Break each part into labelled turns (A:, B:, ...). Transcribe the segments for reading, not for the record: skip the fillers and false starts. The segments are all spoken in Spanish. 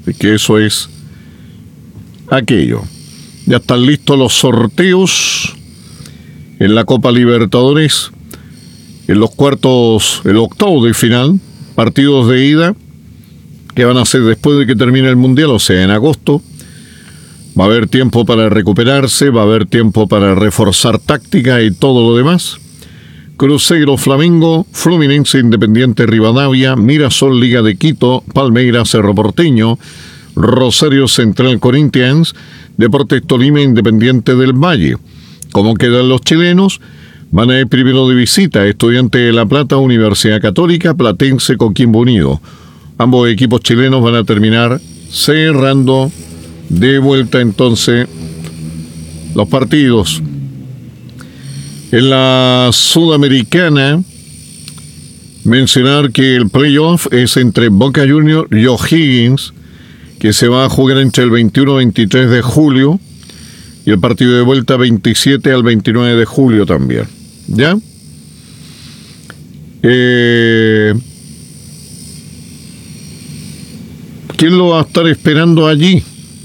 A: que eso es aquello. Ya están listos los sorteos en la Copa Libertadores, en los cuartos, el octavo de final, partidos de ida, que van a ser después de que termine el Mundial, o sea, en agosto. Va a haber tiempo para recuperarse, va a haber tiempo para reforzar táctica y todo lo demás. Cruzeiro, Flamengo, Fluminense, Independiente, Rivadavia, Mirasol, Liga de Quito, Palmeiras, Cerro Porteño, Rosario Central, Corinthians, Deportes Tolima, Independiente del Valle. ¿Cómo quedan los chilenos? Van a ir primero de visita, Estudiantes de La Plata, Universidad Católica, Platense, Coquimbo Unido. Ambos equipos chilenos van a terminar cerrando de vuelta entonces los partidos. En la Sudamericana, mencionar que el playoff es entre Boca Juniors y O'Higgins, que se va a jugar entre el 21 y 23 de julio, y el partido de vuelta 27 al 29 de julio también. ¿Ya? ¿Quién lo va a estar esperando allí?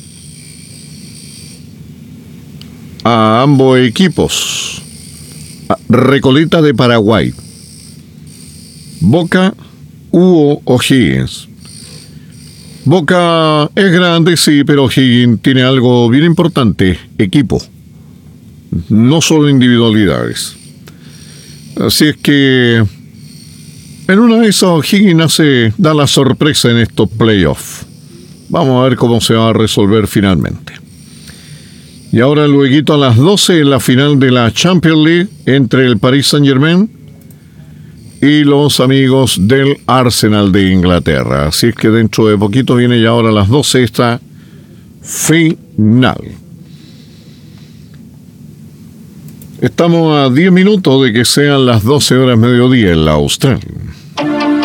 A: A ambos equipos. Recoleta de Paraguay. Boca u O'Higgins. Boca es grande, sí, pero O'Higgins tiene algo bien importante: equipo, no solo individualidades. Así es que en una de esas O'Higgins da la sorpresa en estos playoffs. Vamos a ver cómo se va a resolver finalmente. Y ahora luego a las 12 en la final de la Champions League entre el Paris Saint-Germain y los amigos del Arsenal de Inglaterra. Así es que dentro de poquito viene ya ahora a las 12 esta final. Estamos a 10 minutos de que sean las 12 horas mediodía en la Austral.